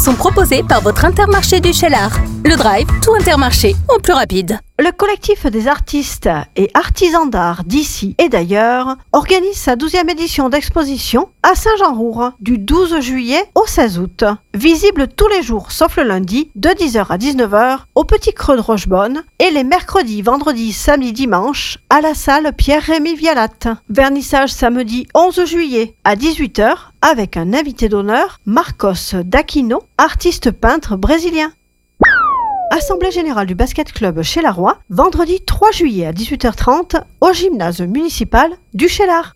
sont proposés par votre Intermarché du Cheylard. Le Drive, tout Intermarché, au plus rapide. Le collectif des artistes et artisans d'art d'ici et d'ailleurs organise sa 12e édition d'exposition à Saint-Jean-Roure du 12 juillet au 16 août. Visible tous les jours sauf le lundi de 10h à 19h au Petit Creux de Rochebonne et les mercredis, vendredis, samedis, dimanches à la salle Pierre-Rémy Vialatte. Vernissage samedi 11 juillet à 18h avec un invité d'honneur, Marcos D'Aquino, artiste peintre brésilien. Assemblée générale du basket club Cheylard, vendredi 3 juillet à 18h30 au gymnase municipal du Cheylard.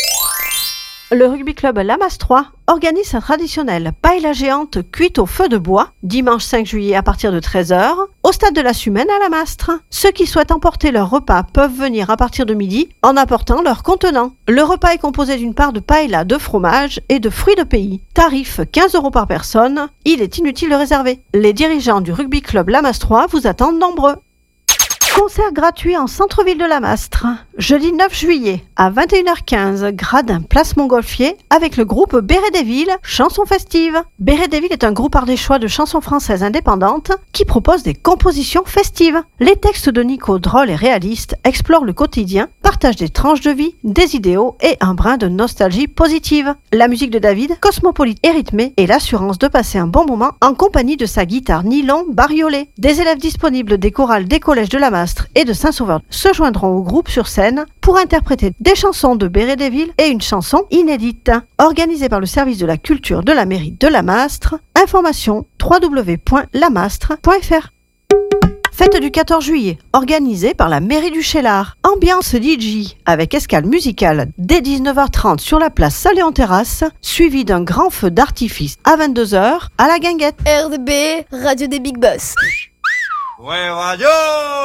Le rugby club Lamas 3 organise sa traditionnelle paella géante cuite au feu de bois, dimanche 5 juillet à partir de 13h, au stade de la Sumène à Lamastre. Ceux qui souhaitent emporter leur repas peuvent venir à partir de midi en apportant leur contenant. Le repas est composé d'une part de paella, de fromage et de fruits de pays. Tarif 15 € par personne, il est inutile de réserver. Les dirigeants du rugby club Lamas 3 vous attendent nombreux. Concert gratuit en centre-ville de Lamastre, jeudi 9 juillet à 21h15, gradin place Montgolfier avec le groupe Béret des Villes, chansons festives. Béret des Villes est un groupe art des choix de chansons françaises indépendantes qui propose des compositions festives. Les textes de Nico, drôles et réalistes, explorent le quotidien, partagent des tranches de vie, des idéaux et un brin de nostalgie positive. La musique de David, cosmopolite et rythmée, et l'assurance de passer un bon moment en compagnie de sa guitare nylon bariolée. Des élèves disponibles des chorales des collèges de Lamastre et de Saint-Sauveur se joindront au groupe sur scène pour interpréter des chansons de Béret des Villes et une chanson inédite. Organisée par le service de la culture de la mairie de Lamastre. Information www.lamastre.fr. Fête du 14 juillet, organisée par la mairie du Cheylard. Ambiance DJ avec escale musicale dès 19h30 sur la place Saléon-Terrasse, suivi d'un grand feu d'artifice à 22h à la Guinguette. RDB, Radio des Big Boss. Ouais, radio!